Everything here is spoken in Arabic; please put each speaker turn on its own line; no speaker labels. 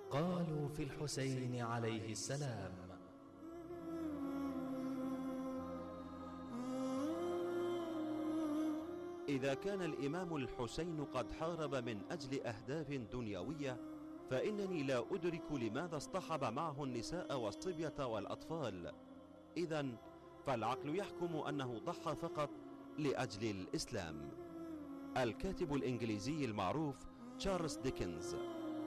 قالوا في الحسين عليه السلام:
إذا كان الإمام الحسين قد حارب من أجل أهداف دنيوية، فإنني لا أدرك لماذا اصطحب معه النساء والصبية والأطفال. إذن فالعقل يحكم أنه ضحى فقط لأجل الإسلام. الكاتب الإنجليزي المعروف تشارلز ديكنز.